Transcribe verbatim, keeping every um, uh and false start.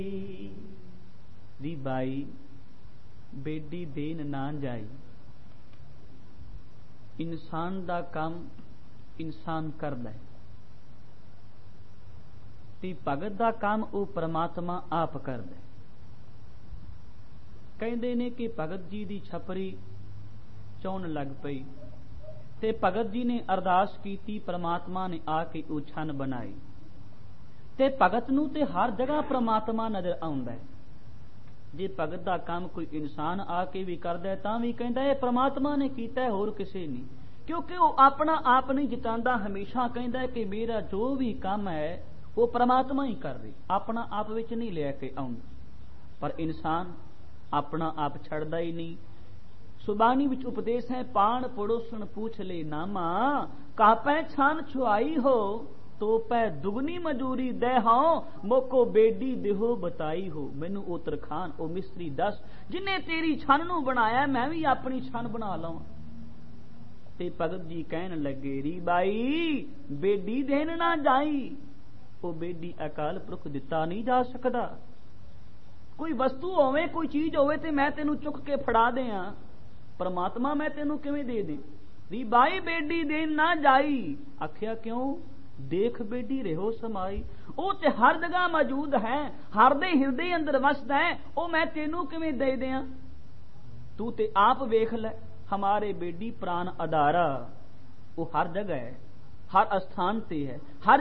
ਦੀ ਬਾਈ ਬੇਡੀ ਦੇਣ ਨਾ ਜਾਈ। ਇਨਸਾਨ ਦਾ ਕੰਮ ਇਨਸਾਨ ਕਰਦਾ ਹੈ ਤੇ ਭਗਤ ਦਾ ਕੰਮ ਉਹ ਪ੍ਰਮਾਤਮਾ ਆਪ ਕਰਦਾ ਹੈ। ਕਹਿੰਦੇ ਨੇ ਕਿ ਭਗਤ ਜੀ ਦੀ ਛਪਰੀ ਚੌਣ ਲੱਗ ਪਈ ਤੇ ਭਗਤ ਜੀ ਨੇ ਅਰਦਾਸ ਕੀਤੀ, ਪ੍ਰਮਾਤਮਾ ਨੇ ਆ ਕੇ ਉਹ ਛੰਨ ਬਣਾਈ ਤੇ ਭਗਤ ਨੂੰ ਤੇ ਹਰ ਜਗ੍ਹਾ ਪ੍ਰਮਾਤਮਾ ਨਜ਼ਰ ਆਉਂਦਾ ਹੈ। ਜੇ ਭਗਤ ਦਾ ਕੰਮ ਕੋਈ ਇਨਸਾਨ ਆ ਕੇ ਵੀ ਕਰਦਾ ਤਾਂ ਵੀ ਕਹਿੰਦਾ ਇਹ ਪ੍ਰਮਾਤਮਾ ਨੇ ਕੀਤਾ, ਹੋਰ ਕਿਸੇ ਨਹੀਂ, ਕਿਉਂਕਿ ਉਹ ਆਪਣਾ ਆਪ ਨਹੀਂ ਜਿਤਾਂਦਾ। ਹਮੇਸ਼ਾ ਕਹਿੰਦਾ ਕਿ ਮੇਰਾ ਜੋ ਵੀ ਕੰਮ ਹੈ ਉਹ ਪ੍ਰਮਾਤਮਾ ਹੀ ਕਰ ਰਹੀ, ਆਪਣਾ ਆਪ ਵਿੱਚ ਨਹੀਂ ਲੈ ਕੇ ਆਉਂਦਾ। ਪਰ ਇਨਸਾਨ ਆਪਣਾ ਆਪ ਛੱਡਦਾ ਹੀ ਨਹੀਂ। ਸੁਬਾਨੀ ਵਿੱਚ ਉਪਦੇਸ਼ ਹੈ, ਪਾਣ ਪੜੋਸਣ ਪੁੱਛ ਲੈ ਨਾਮਾ, ਕਾਪੈ ਛਾਨ ਛੁਆਈ ਹੋ ਤੋ ਪੈ ਦੁਗਨੀ ਮਜੂਰੀ ਦੇ ਹਾਂ, ਮੋਕੋ ਬੇਡੀ ਦੇਹੋ ਬਤਾਈ ਹੋ। ਮੈਨੂੰ ਉਹ ਤਰਖਾਨ ਉਹ ਮਿਸਤਰੀ ਦੱਸ ਜਿਨੇ ਤੇਰੀ ਛੰਨ ਨੂੰ ਬਣਾਇਆ, ਮੈਂ ਵੀ ਆਪਣੀ ਛੰਨ ਬਣਾ ਲਵਾਂ। ਤੇ ਭਗਤ ਜੀ ਕਹਿਣ ਲੱਗੇ, ਰੀ ਬਾਈ ਬੇਡੀ ਦੇਣ ਨਾ ਜਾਈ। ਉਹ ਬੇਡੀ ਅਕਾਲ ਪੁਰਖ ਦਿੱਤਾ ਨਹੀਂ ਜਾ ਸਕਦਾ। ਕੋਈ ਵਸਤੂ ਹੋਵੇ, ਕੋਈ ਚੀਜ਼ ਹੋਵੇ ਤੇ ਮੈਂ ਤੈਨੂੰ ਚੁੱਕ ਕੇ ਫੜਾ ਦਿਆਂ, ਪਰਮਾਤਮਾ ਮੈਂ ਤੈਨੂੰ ਕਿਵੇਂ ਦੇ ਦੇ। ਰੀ ਬਾਈ ਬੇਡੀ ਦੇਣ ਨਾ ਜਾਈ। ਆਖਿਆ ਕਿਉਂ? ਦੇਖ ਬੇਡੀ ਰਹੋ ਸਮਾਈ। ਉਹ ਤੇ ਹਰ ਜਗ੍ਹਾ ਮੌਜੂਦ ਹੈ, ਹਰ ਦੇ ਹਿਰਦੇ ਅੰਦਰ ਵਸਦਾ ਹੈ, ਉਹ ਮੈਂ ਤੈਨੂੰ ਕਿਵੇਂ ਦੇ ਦਿਆਂ। ਤੂੰ ਤੇ ਆਪ ਵੇਖ ਲੈ, ਹਮਾਰੇ ਬੇਡੀ ਪ੍ਰਾਨ ਅਦਾਰਾ। ਉਹ ਹਰ ਜਗ੍ਹਾ ਹੈ, ਹਰ ਅਸਥਾਨ ਤੇ ਹੈ, ਹਰ